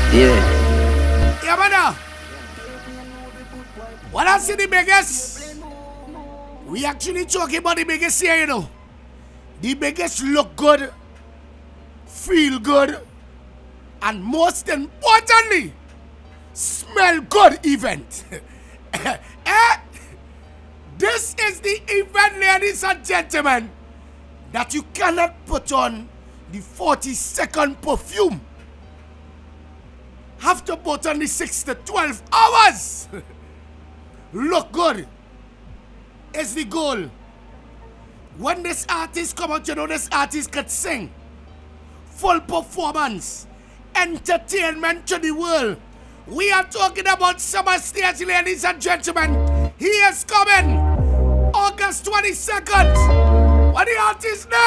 Yeah. Yeah, man. When I see the biggest, we actually talking about the biggest here, you know. The biggest look good, feel good, and most importantly, smell good event. This is the event, ladies and gentlemen, that you cannot put on the 40-second perfume. Have to put on the 6 to 12 hours. Look good is the goal. When this artist come out, you know this artist could sing. Full performance. Entertainment to the world. We are talking about summer stage, ladies and gentlemen. He is coming August 22nd. What the artist name?